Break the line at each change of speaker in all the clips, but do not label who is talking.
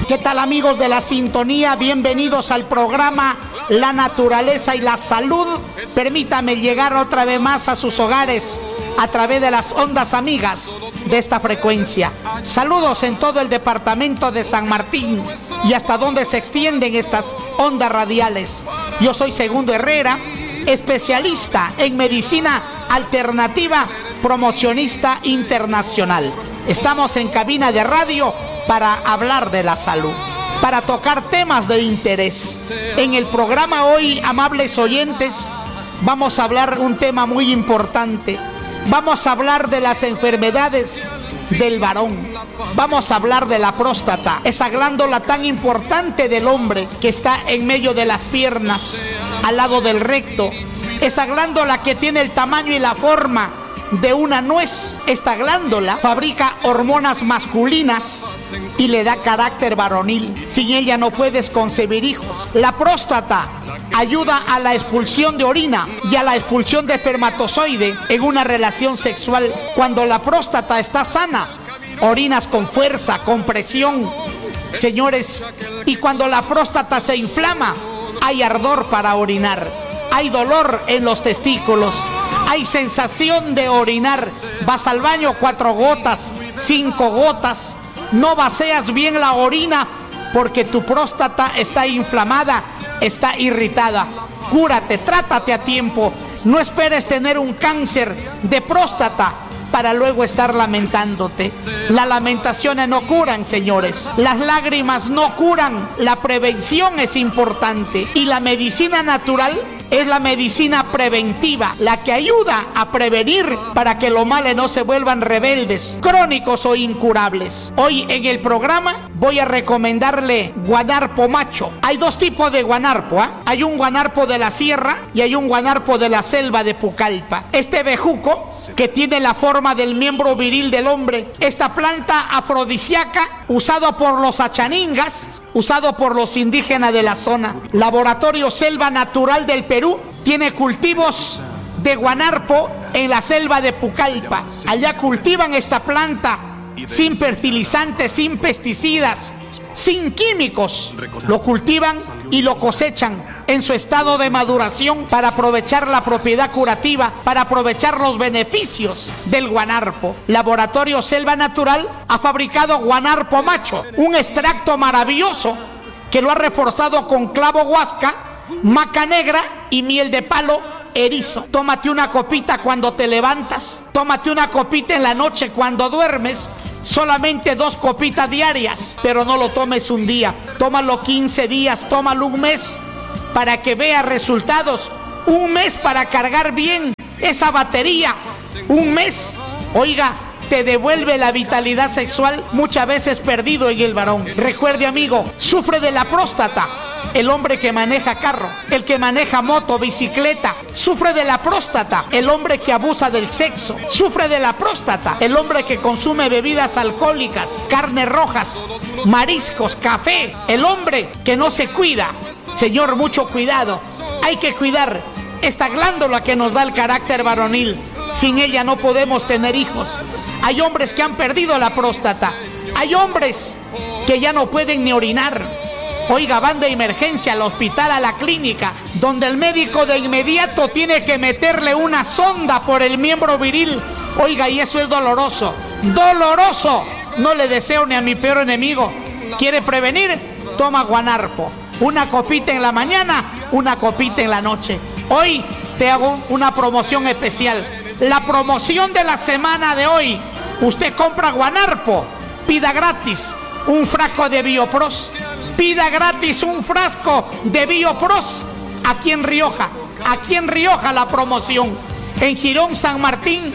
¿Qué tal, amigos de la sintonía? Bienvenidos al programa La Naturaleza y la Salud. Permítame llegar otra vez más a sus hogares a través de las ondas amigas de esta frecuencia. Saludos en todo el departamento de San Martín y hasta donde se extienden estas ondas radiales. Yo soy Segundo Herrera, especialista en medicina alternativa, promocionista internacional. Estamos en cabina de radio para hablar de la salud, para tocar temas de interés. En el programa hoy, amables oyentes, vamos a hablar un tema muy importante. Vamos a hablar de las enfermedades del varón. Vamos a hablar de la próstata, esa glándula tan importante del hombre que está en medio de las piernas, al lado del recto. Esa glándula que tiene el tamaño y la forma de una nuez. Esta glándula fabrica hormonas masculinas y le da carácter varonil. Sin ella no puedes concebir hijos. La próstata ayuda a la expulsión de orina y a la expulsión de espermatozoide en una relación sexual. Cuando la próstata está sana, orinas con fuerza, con presión, señores. Y cuando la próstata se inflama, hay ardor para orinar, hay dolor en los testículos, hay sensación de orinar. Vas al baño 4 gotas, 5 gotas, no vacías bien la orina porque tu próstata está inflamada, está irritada. Cúrate, trátate a tiempo. No esperes tener un cáncer de próstata para luego estar lamentándote. Las lamentaciones no curan, señores. Las lágrimas no curan. La prevención es importante. Y la medicina natural es la medicina preventiva, la que ayuda a prevenir para que los males no se vuelvan rebeldes, crónicos o incurables. Hoy en el programa voy a recomendarle guanarpo macho. Hay 2 tipos de guanarpo, ¿eh? Hay un guanarpo de la sierra y hay un guanarpo de la selva de Pucallpa. Este bejuco, que tiene la forma del miembro viril del hombre, esta planta afrodisíaca, usado por los achaningas, usado por los indígenas de la zona. Laboratorio Selva Natural del Perú tiene cultivos de guanarpo en la selva de Pucallpa. Allá cultivan esta planta sin fertilizantes, sin pesticidas, sin químicos. Lo cultivan y lo cosechan en su estado de maduración para aprovechar la propiedad curativa, para aprovechar los beneficios del guanarpo. Laboratorio Selva Natural ha fabricado guanarpo macho, un extracto maravilloso que lo ha reforzado con clavo huasca, maca negra y miel de palo erizo. Tómate una copita cuando te levantas, tómate una copita en la noche cuando duermes. Solamente 2 copitas diarias, pero no lo tomes un día. Tómalo 15 días, tómalo un mes para que veas resultados. Un mes para cargar bien esa batería. Un mes, oiga, te devuelve la vitalidad sexual muchas veces perdido en el varón. Recuerde, amigo, sufre de la próstata el hombre que maneja carro, el que maneja moto, bicicleta. Sufre de la próstata el hombre que abusa del sexo. Sufre de la próstata el hombre que consume bebidas alcohólicas, carnes rojas, mariscos, café. El hombre que no se cuida. Señor, mucho cuidado. Hay que cuidar esta glándula que nos da el carácter varonil. Sin ella no podemos tener hijos. Hay hombres que han perdido la próstata. Hay hombres que ya no pueden ni orinar. Oiga, van de emergencia al hospital, a la clínica, donde el médico de inmediato tiene que meterle una sonda por el miembro viril. Oiga, y eso es doloroso. ¡Doloroso! No le deseo ni a mi peor enemigo. ¿Quiere prevenir? Toma guanarpo. Una copita en la mañana, una copita en la noche. Hoy te hago una promoción especial. La promoción de la semana de hoy. Usted compra guanarpo, pida gratis un frasco de Biopros. Pida gratis un frasco de Biopros aquí en Rioja. Aquí en Rioja la promoción. En Girón San Martín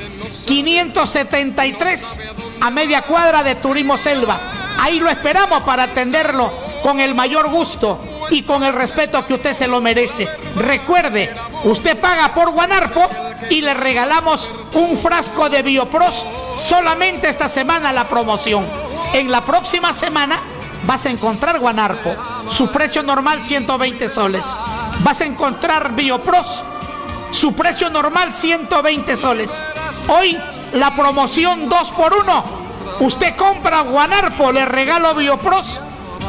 573, a media cuadra de Turismo Selva. Ahí lo esperamos para atenderlo con el mayor gusto y con el respeto que usted se lo merece. Recuerde, usted paga por guanarpo y le regalamos un frasco de Biopros. Solamente esta semana la promoción. En la próxima semana vas a encontrar guanarpo, su precio normal 120 soles. Vas a encontrar Biopros, su precio normal 120 soles. Hoy la promoción 2 por 1. Usted compra guanarpo, le regalo Biopros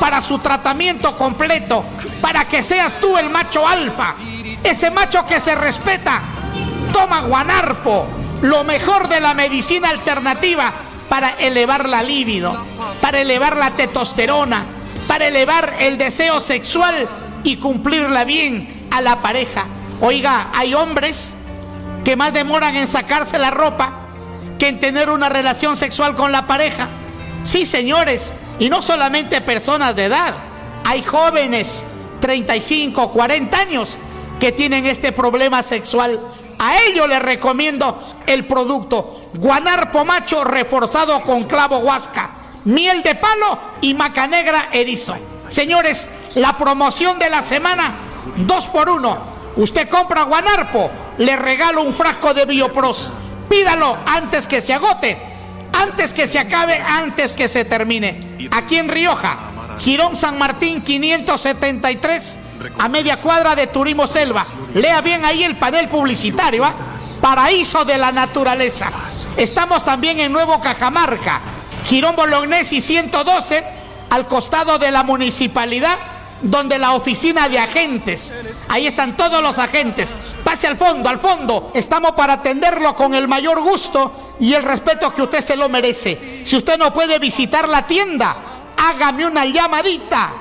para su tratamiento completo, para que seas tú el macho alfa, ese macho que se respeta. Toma Guanarpo, lo mejor de la medicina alternativa para elevar la libido, para elevar la testosterona, para elevar el deseo sexual y cumplirla bien a la pareja. Oiga, hay hombres que más demoran en sacarse la ropa que en tener una relación sexual con la pareja. Sí, señores, y no solamente personas de edad, hay jóvenes, 35, 40 años, que tienen este problema sexual. A ellos les recomiendo el producto Guanarpo Macho reforzado con clavo huasca, miel de palo y maca negra erizo. Señores, la promoción de la semana, 2x1. Usted compra Guanarpo, le regalo un frasco de Biopros. Pídalo antes que se agote, antes que se acabe, antes que se termine. Aquí en Rioja, Jirón San Martín 573, a media cuadra de Turismo Selva. Lea bien ahí el panel publicitario, ¿eh? Paraíso de la naturaleza. Estamos también en Nuevo Cajamarca, Jirón Bolognesi 112, al costado de la municipalidad, donde la oficina de agentes, ahí están todos los agentes. Pase al fondo, estamos para atenderlo con el mayor gusto y el respeto que usted se lo merece. Si usted no puede visitar la tienda, hágame una llamadita,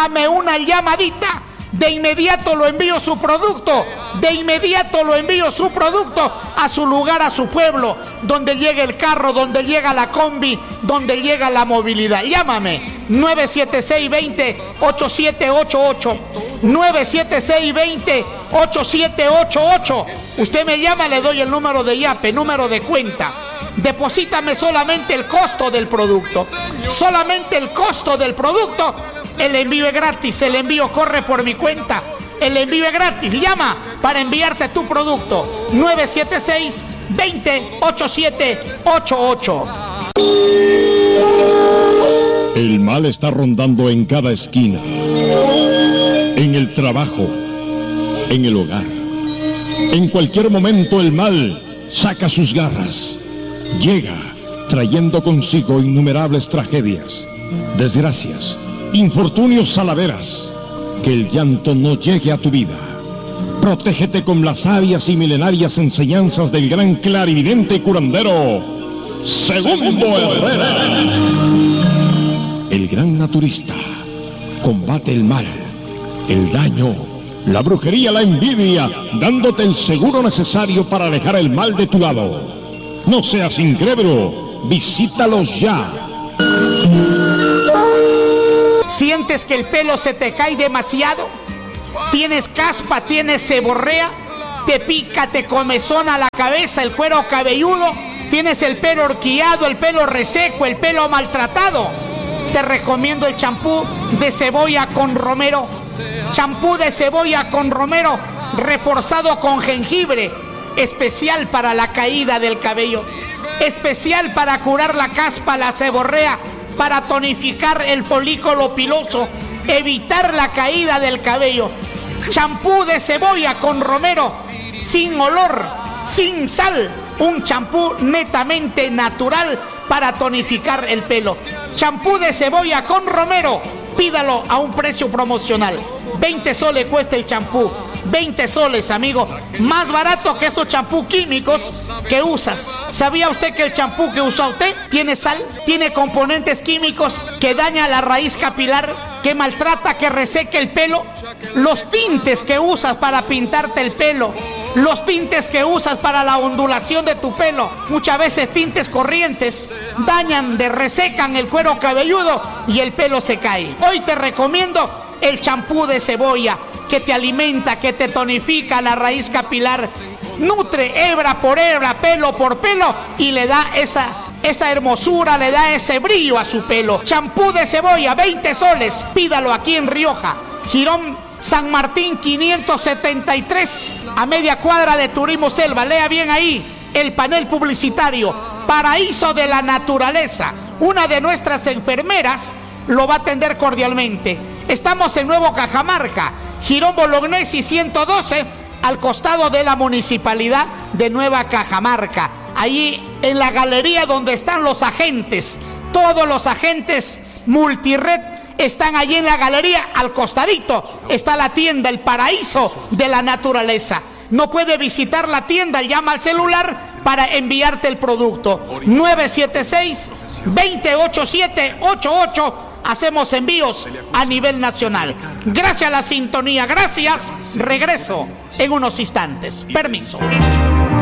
de inmediato lo envío su producto, a su lugar, a su pueblo, donde llegue el carro, donde llega la combi, donde llega la movilidad. Llámame 976-20-8788, 976-20-8788. Usted me llama, le doy el número de YAPE, número de cuenta. Deposítame solamente el costo del producto, el envío es gratis, el envío corre por mi cuenta, el envío es gratis. Llama para enviarte tu producto, 976-20-8788.
El mal está rondando en cada esquina, en el trabajo, en el hogar. En cualquier momento el mal saca sus garras, llega trayendo consigo innumerables tragedias, desgracias, infortunios saladeras. Que el llanto no llegue a tu vida. Protégete con las sabias y milenarias enseñanzas del gran clarividente y curandero Segundo Herrera. El gran naturista combate el mal, el daño, la brujería, la envidia, dándote el seguro necesario para alejar el mal de tu lado. No seas incrédulo, visítalos ya.
¿Sientes que el pelo se te cae demasiado? ¿Tienes caspa, tienes seborrea? ¿Te pica, te comezona la cabeza, el cuero cabelludo? ¿Tienes el pelo horquillado, el pelo reseco, el pelo maltratado? Te recomiendo el champú de cebolla con romero. Champú de cebolla con romero, reforzado con jengibre, especial para la caída del cabello, especial para curar la caspa, la seborrea, para tonificar el folículo piloso, evitar la caída del cabello. Champú de cebolla con romero, sin olor, sin sal, un champú netamente natural para tonificar el pelo. Champú de cebolla con romero, pídalo a un precio promocional. 20 soles cuesta el champú, 20 soles, amigo, más barato que esos champú químicos que usas. ¿Sabía usted que el champú que usa usted tiene sal, tiene componentes químicos que daña la raíz capilar, que maltrata, que reseca el pelo? Los tintes que usas para pintarte el pelo, los tintes que usas para la ondulación de tu pelo, muchas veces tintes corrientes, dañan, resecan el cuero cabelludo y el pelo se cae. Hoy te recomiendo el champú de cebolla, que te alimenta, que te tonifica la raíz capilar, nutre hebra por hebra, pelo por pelo, y le da esa hermosura, le da ese brillo a su pelo. Champú de cebolla, 20 soles, pídalo aquí en Rioja, Jirón San Martín 573, a media cuadra de Turismo Selva. Lea bien ahí el panel publicitario, Paraíso de la Naturaleza. Una de nuestras enfermeras lo va a atender cordialmente. Estamos en Nuevo Cajamarca, Jirón Bolognesi 112, al costado de la municipalidad de Nueva Cajamarca. Ahí en la galería donde están los agentes, todos los agentes multired están allí en la galería, al costadito está la tienda El Paraíso de la Naturaleza. No puede visitar la tienda, llama al celular para enviarte el producto. 976-28788. Hacemos envíos a nivel nacional. Gracias a la sintonía, gracias. Regreso en unos instantes. Permiso.